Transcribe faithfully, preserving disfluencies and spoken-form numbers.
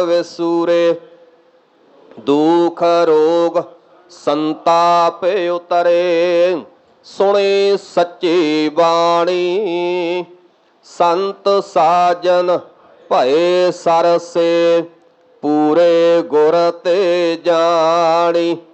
विसूरे दुख रोग संताप उतरे। सुने सच्ची बाणी संत साजन भये सरसे। पूरे गुर ते जानी।